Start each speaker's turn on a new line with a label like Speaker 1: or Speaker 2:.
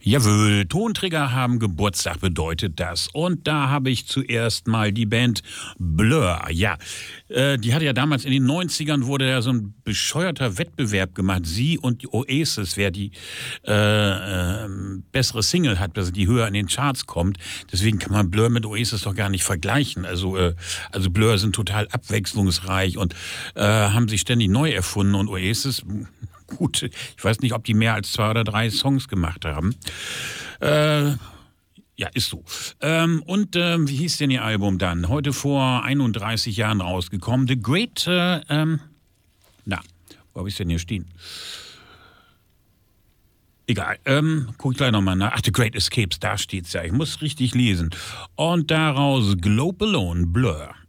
Speaker 1: Jawohl, Tonträger haben Geburtstag, bedeutet das. Und da habe ich zuerst mal die Band Blur. Ja, die hatte ja damals in den 90ern, wurde ja so ein bescheuerter Wettbewerb gemacht. Sie und die Oasis, wer die bessere Single hat, also die höher in den Charts kommt. Deswegen kann man Blur mit Oasis doch gar nicht vergleichen. Also Blur sind total abwechslungsreich und haben sich ständig neu erfunden. Und Oasis, gut, ich weiß nicht, ob die mehr als 2 oder 3 Songs gemacht haben. Ja, ist so. Wie hieß denn Ihr Album dann? Heute vor 31 Jahren rausgekommen. The Great, wo habe ich denn hier stehen? Egal, guck ich gleich nochmal nach. Ach, The Great Escapes, da steht's ja. Ich muss richtig lesen. Und daraus Globe Alone, Blur.